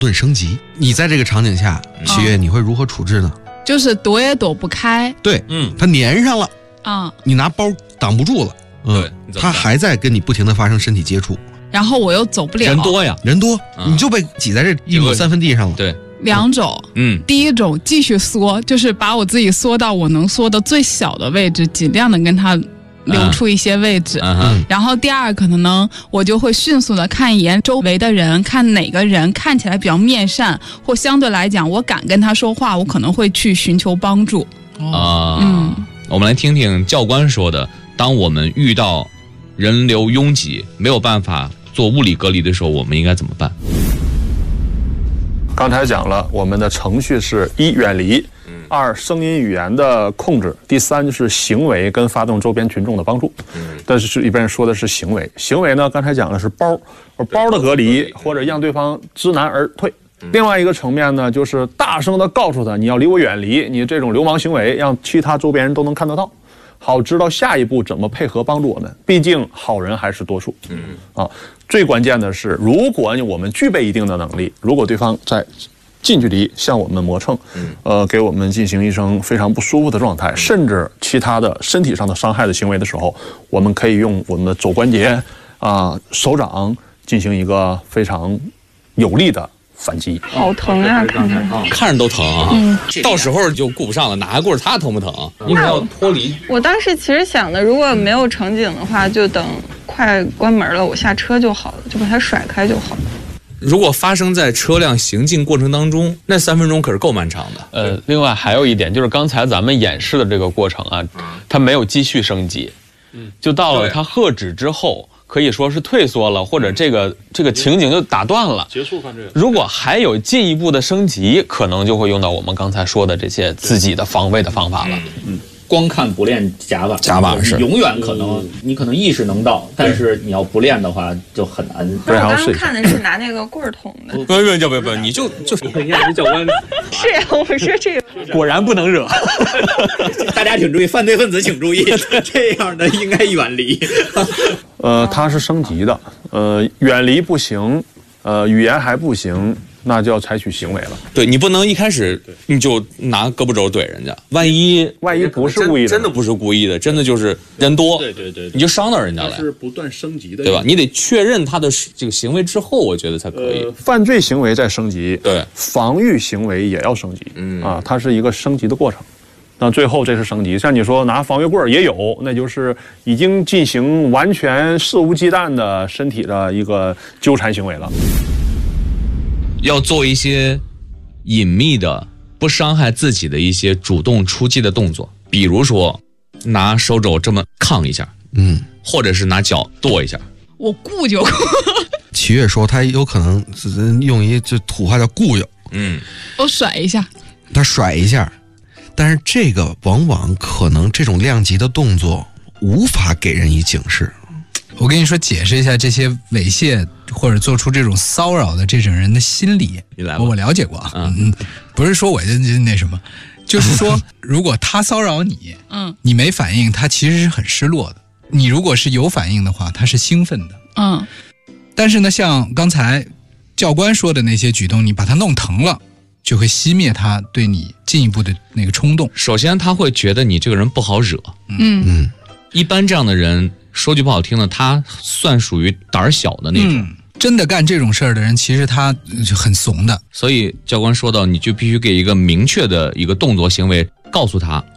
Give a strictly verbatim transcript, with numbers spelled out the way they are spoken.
盾升级。你在这个场景下，七月你会如何处置呢？ 就是躲也躲不开。 对，嗯，他粘上了，啊，你拿包挡不住了，嗯，他还在跟你不停的发生身体接触， 然后我又走不了。 人多呀， 人多，你就被挤在这一亩三分地上了。 对。 两种，嗯，第一种继续缩，就是把我自己缩到我能缩的最小的位置，尽量的跟它留出一些位置。嗯、然后第二可能呢，我就会迅速的看一眼周围的人，看哪个人看起来比较面善，或相对来讲我敢跟他说话，我可能会去寻求帮助。 啊、嗯，我们来听听教官说的，当我们遇到人流拥挤，没有办法做物理隔离的时候，我们应该怎么办？ 刚才讲了，我们的程序是一远离，二声音语言的控制，第三就是行为跟发动周边群众的帮助。但是一边说的是行为，行为呢，刚才讲的是包，包的隔离或者让对方知难而退。另外一个层面呢，就是大声的告诉他你要离我远离，你这种流氓行为让其他周边人都能看得到，好知道下一步怎么配合帮助我们。毕竟好人还是多数。嗯啊。最关键的是，如果我们具备一定的能力，如果对方在近距离向我们磨蹭，呃，给我们进行一声非常不舒服的状态，甚至其他的身体上的伤害的行为的时候，我们可以用我们的肘关节啊、呃、手掌进行一个非常有力的反击。 好疼啊！看着看着都疼啊！嗯，到时候就顾不上了，哪还顾着他疼不疼？应该要脱离。 我当时其实想的，如果没有乘警的话，就等快关门了，我下车就好了，就把它甩开就好了。 如果发生在车辆行进过程当中，那三分钟可是够漫长的。 呃，另外还有一点就是刚才咱们演示的这个过程啊，它没有继续升级，就到了它喝止之后，可以说是退缩了，或者这个这个情景就打断了， 结束看这个。 如果还有进一步的升级，可能就会用到我们刚才说的这些自己的防卫的方法了。 嗯。光看不练夹把， 夹把是永远可能你可能意识能到，但是你要不练的话就很难。 我刚刚看的是拿那个棍儿捅的。 不不不不不，你就就是你是教官。 是呀，我说这个果然不能惹。 大家请注意，犯罪分子请注意，这样的应该远离。 呃，它是升级的，呃，远离不行，呃，语言还不行。那就要采取行为了。 对，你不能一开始你就拿胳膊肘怼人家，万一万一不是故意的， 真的不是故意的，真的就是人多， 对对对， 你就伤到人家了。 是不断升级的， 对吧？你得确认他的这个行为之后，我觉得才可以。 呃、犯罪行为在升级， 对， 防御行为也要升级，嗯啊，它是一个升级的过程。那最后这是升级，像你说拿防御棍也有，那就是已经进行完全肆无忌惮的身体的一个纠缠行为了。 要做一些隐秘的、不伤害自己的一些主动出击的动作，比如说拿手肘这么抗一下，嗯，或者是拿脚跺一下。 我顾就顾。 齐越说他有可能用一就土话叫固有， 嗯， 我甩一下， 他甩一下，但是这个往往可能这种量级的动作无法给人以警示。 我跟你说，解释一下这些猥亵或者做出这种骚扰的这种人的心理。 你来吧， 我了解过啊，嗯，不是说我就那什么，就是说，如果他骚扰你，嗯，你没反应，他其实是很失落的。你如果是有反应的话，他是兴奋的， 嗯。 但是呢，像刚才教官说的那些举动，你把他弄疼了，就会熄灭他对你进一步的那个冲动。 首先，他会觉得你这个人不好惹， 嗯嗯。一般这样的人，说句不好听的，他算属于胆儿小的那种。 嗯，真的干这种事儿的人，其实他就很怂的。 所以教官说到，你就必须给一个明确的一个动作行为，告诉他